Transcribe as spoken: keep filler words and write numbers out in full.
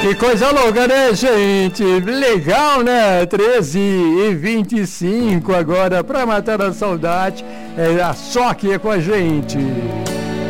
Que coisa louca, né, gente? Legal, né? treze e vinte e cinco agora, pra matar a saudade. É a Só aqui com a gente.